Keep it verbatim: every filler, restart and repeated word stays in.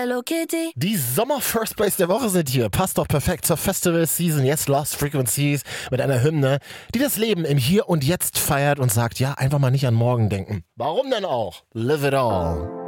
Hallo Kitty. Die Sommer-First Place der Woche sind hier. Passt doch perfekt zur Festival-Season. Yes, Lost Frequencies mit einer Hymne, die das Leben im Hier und Jetzt feiert und sagt, ja, einfach mal nicht an morgen denken. Warum denn auch? Live it all.